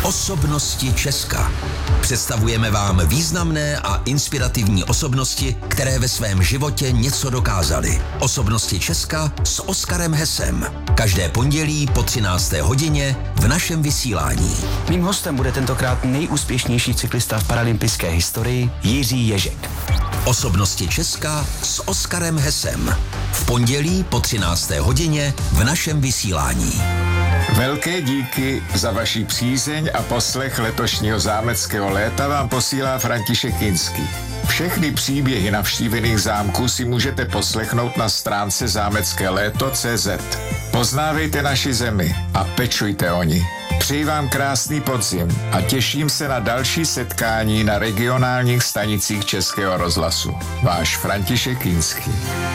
Osobnosti Česka. Představujeme vám významné a inspirativní osobnosti, které ve svém životě něco dokázaly. Osobnosti Česka s Oskarem Hesem. Každé pondělí po 13. hodině v našem vysílání. Mým hostem bude tentokrát nejúspěšnější cyklista v paralympijské historii Jiří Ježek. Osobnosti Česka s Oskarem Hesem. V pondělí po 13. hodině v našem vysílání. Velké díky za vaši přízeň a poslech letošního zámeckého léta vám posílá František Kinský. Všechny příběhy navštívených zámků si můžete poslechnout na stránce zámeckéléto.cz. Poznávejte naši zemi a pečujte o ní. Přeji vám krásný podzim a těším se na další setkání na regionálních stanicích Českého rozhlasu. Váš František Kinský.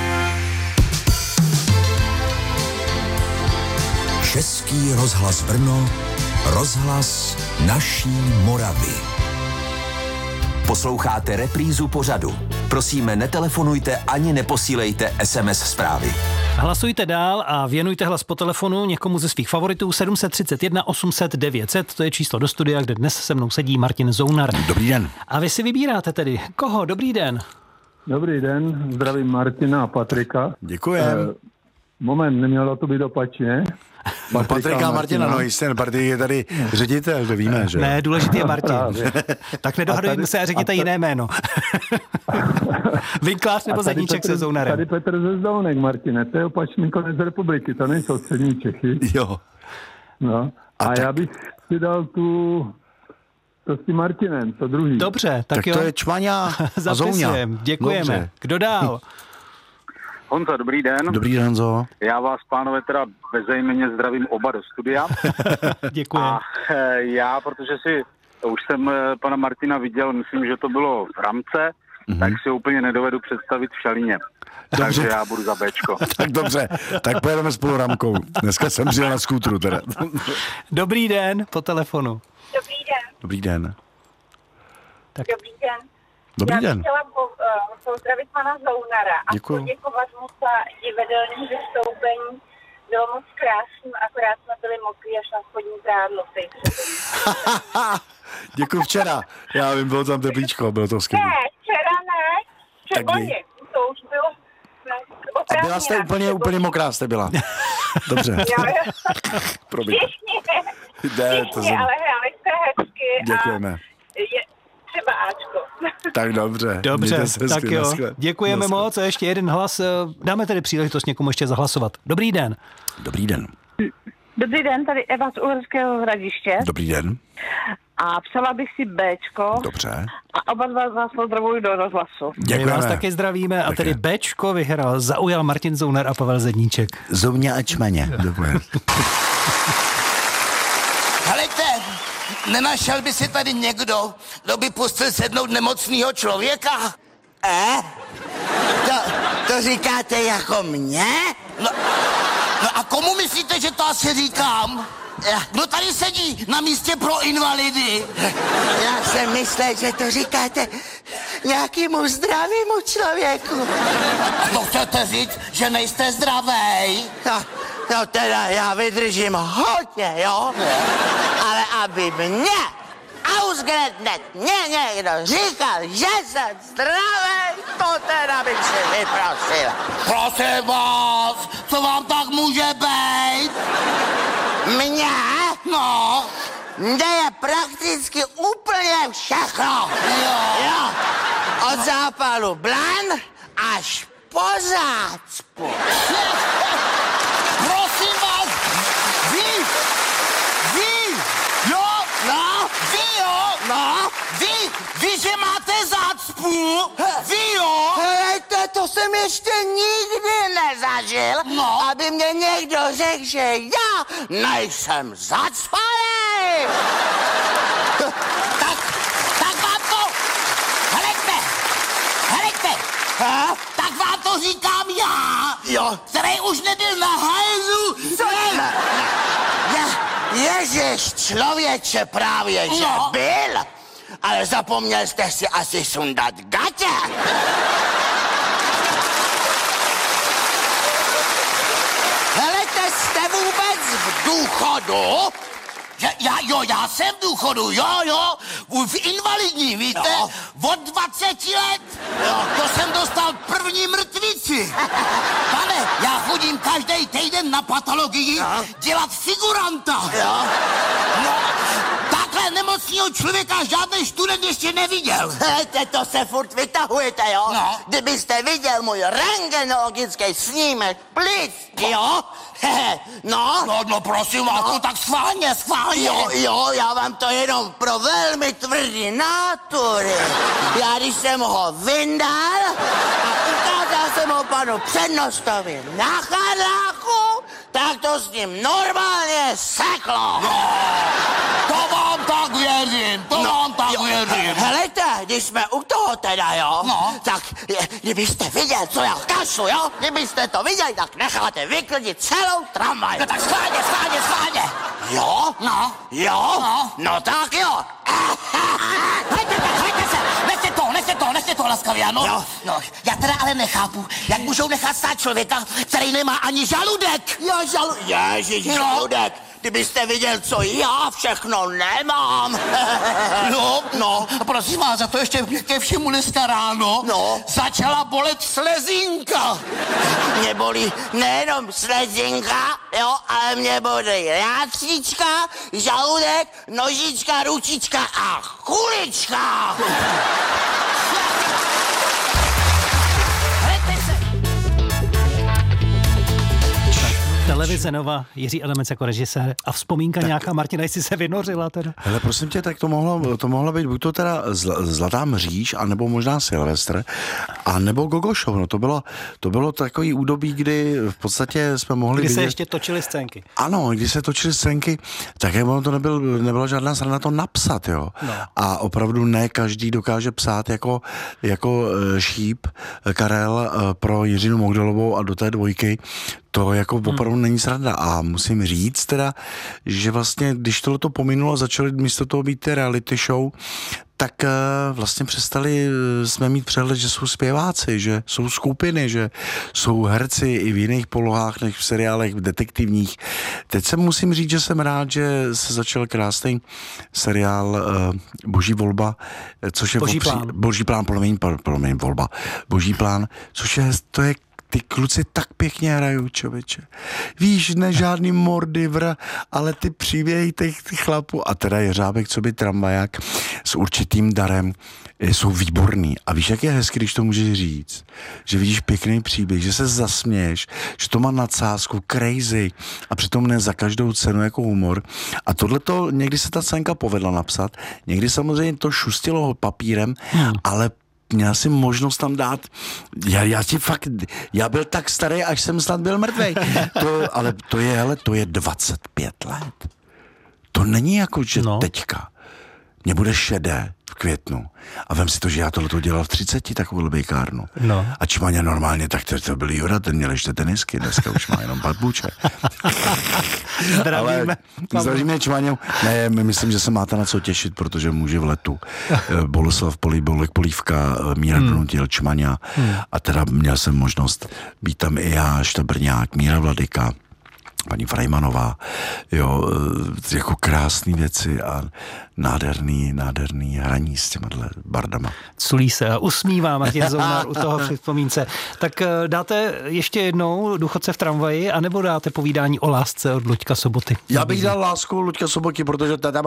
Český rozhlas Brno, rozhlas naší Moravy. Posloucháte reprízu pořadu. Prosíme, netelefonujte ani neposílejte SMS zprávy. Hlasujte dál a věnujte hlas po telefonu někomu ze svých favoritů 731 800 900, to je číslo do studia, kde dnes se mnou sedí Martin Zounar. Dobrý den. A vy si vybíráte tedy. Koho? Dobrý den. Dobrý den, zdravím Martina a Patrika. Děkujem. Moment, nemělo to být opačně. Patrika a Martina, no jistě, Patrik je tady ředitel, to víme, že? Ne, důležitý je Martin. Tak nedohadujeme se a řekněte jiné jméno. Vinklář nebo Zedníček se Zounarem. Tady Petr ze Zdounek, Martine, to je opačný konec republiky, to nejsou střední Čechy. Jo. No. A já bych si dal to s tím Martinem, to druhý. Dobře, tak jo. To je Čvaňa a Zouňa. Děkujeme. Dobře. Kdo dál? Honzo, dobrý den. Dobrý den, Honzo. Já vás, pánové, teda bezejmenně zdravím oba do studia. Děkuji. A já, protože už jsem pana Martina viděl, myslím, že to bylo v Ramce, tak si úplně nedovedu představit v Šalíně. Takže já budu za Bčko. Tak dobře, tak pojedeme spolu Ramkou. Dneska jsem přijel na skútru teda. Dobrý den, po telefonu. Dobrý den. Dobrý den. Tak. Dobrý den. Dobrý den. Já bych chtěla pozdravit pana Zounara a poděkovat mu za divadelní vystoupení. Bylo moc krásný, akorát jsme byli mokrý až na spodní prádlo. Děkuji včera. Já vím, bylo tam teplíčko, bylo to skvělé. Ne, včera ne. Předloni. To už bylo... A byla jste úplně mokrá, jste byla. Dobře. Všichni, ale hráli jste hezky. Děkujeme. Třeba Ačko. Tak dobře. Dobře, tak jo. Děkujeme moc a ještě jeden hlas. Dáme tedy příležitost někomu ještě zahlasovat. Dobrý den. Dobrý den. Dobrý den, tady Eva z Uherského Hradiště. Dobrý den. A psala bych si Bčko. Dobře. A oba dva vás pozdravuji do rozhlasu. Děkujeme. My vás taky zdravíme a tedy Bčko zaujal Martin Zounar a Pavel Zedníček. Zouňa a Čmaně. Dobře. Helejte, nenašel by si tady někdo, kdo by pustil sednout nemocného člověka? To říkáte jako mě? No a komu myslíte, že to asi říkám? Kdo tady sedí na místě pro invalidy? Já jsem myslel, že to říkáte nějakému zdravému člověku. To chcete říct, že nejste zdravej? No teda já vydržím hodně, jo? Ale aby mě ausgerechnet mě někdo říkal, že jsem zdravý, to teda bych si vyprosil. Prosím vás, co vám tak může být? Mně? No. Mně je prakticky úplně všechno. Jo. Od zápalu blan až po zácpu. Prosím vás, vy, jo, no, vy, jo, no, vy, že máte zácpu, vy, jo. Hejte, to jsem ještě nikdy nezažil, no. Aby mě někdo řekl, že já nejsem zacpaný. tak vám to, helejte, tak vám to říkám já, jo, který už nebyl na hajzu. Ježiš, člověče, právě, že byl, ale zapomněl jste si asi sundat gatě. Helejte, jste vůbec v důchodu? Já jsem v důchodu, jo, v invalidní, víte, od 20 let, to jsem dostal první mrtvici. Pane, já chodím každý týden na patologii dělat figuranta. No, takhle nemocného člověka žádný student ještě neviděl. To se furt vytahujete, jo? No. Kdybyste viděl můj rentgenologický snímek plic, jo? No, prosím vás, tak schválně. Jo, já vám to jenom pro velmi tvrdý nátury. Já když jsem ho vyndal a ukázal jsem ho panu přednostovi na Charláku, tak to s ním normálně seklo. No, to vám tak věřím, věřím. Helejte, když jsme u toho teda, jo, tak kdybyste viděl, co já kašlu, jo, kdybyste to viděli, tak necháte vyklidit celou tramvaj. No tak schválně. Jo? No tak jo. Hejte se, nechte to laskavě, ano? No, já teda ale nechápu, jak můžou nechat stát člověka, který nemá ani žaludek. Žaludek. Kdybyste viděl, co já všechno nemám. No, prosím vás, za to ještě ke všemu dneska ráno začala bolet slezinka. Mě bolí nejenom slezinka, jo, ale mě bolí rátříčka, žaludek, nožička, ručička a kulička. Televize Nova, Jiří Adamec jako režisér a vzpomínka tak, nějaká, Martina, jestli se vynořila teda. Hele, prosím tě, tak to mohlo být buď to teda Zlatá mříž, anebo možná Silvestr, anebo Gogo Show. No to bylo takový údobí, kdy v podstatě jsme mohli vidět. Se ještě točily scénky. Ano, když se točily scénky, tak ono to nebyla žádná sranda to napsat, jo. No. A opravdu ne každý dokáže psát jako šíp Karel pro Jiřinu Mogdalovou a do té dvojky. To jako opravdu není sranda a musím říct teda, že vlastně, když tohleto pominulo, začaly místo toho být ty reality show, tak vlastně přestali jsme mít přehled, že jsou zpěváci, že jsou skupiny, že jsou herci i v jiných polohách než v seriálech detektivních. Teď se musím říct, že jsem rád, že se začal krásný seriál Boží volba, což je Boží plán, volba. Boží plán, což je, to je ty kluci tak pěkně hrajou, člověče. Víš, ne žádný mordivr, ale ty příběhy těch chlapů a teda Jeřábek, co by tramvaják s určitým darem, jsou výborný. A víš, jak je hezky, když to můžeš říct, že vidíš pěkný příběh, že se zasměješ, že to má nadsázku, crazy a přitom ne za každou cenu jako humor. A tohleto někdy se ta scénka povedla napsat, někdy samozřejmě to šustilo papírem, ale měl jsem možnost tam dát, já byl tak starý, až jsem snad byl mrtvej. Ale to je 25 let. To není jako, že teďka. Mně bude šedé v květnu. A vem si to, že já tohleto dělal v 30, takovou bejkárnu. No. A Čmaně normálně, tak to byl Jura, ten měl ještě tenisky, dneska už má jenom patbuče. Zdravíme Čmaňu. Ne, myslím, že se máte na co těšit, protože muži v letu. Boleslav Polívka, Míra Donutil, Čmaňa. A teda měl jsem možnost být tam i já, Štabrňák, Míra Vladyka, paní Frajmanová, jo, jako krásné věci a nádherný hraní s těma bardama. Culí se a usmívá Martin Zounár u toho při vzpomínce. Tak dáte ještě jednou Důchodce v tramvaji, anebo dáte povídání o lásce od Luďka Soboty? Já bych dal lásku Luďka Soboty, protože teda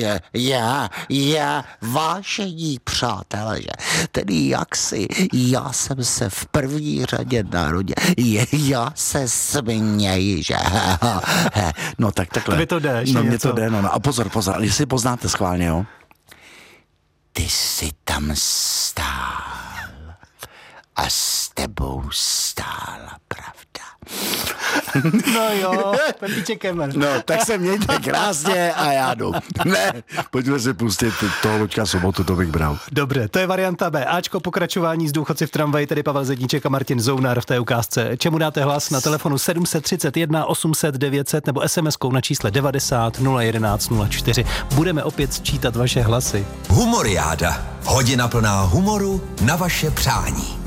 je vážení přátelé, že tedy já jsem se v první řadě narodil, já se směji, že no tak takhle. Tobě to jde, no mě to jde, no. A pozor, jestli poznáte schválně, jo. Ty jsi tam stál a s tebou stála pravda. No jo, Pepíček Kemer. No, tak se mějte krásně a já jdu. Ne, pojďme si pustit toho Luďka Sobotu, to bych bral. Dobře, to je varianta B. Ačko pokračování s Důchodci v tramvaji, tedy Pavel Zedníček a Martin Zounár v té ukázce. Čemu dáte hlas na telefonu 731 800 900 nebo SMS-kou na čísle 90 011 04. Budeme opět sčítat vaše hlasy. Humoriáda. Hodina plná humoru na vaše přání.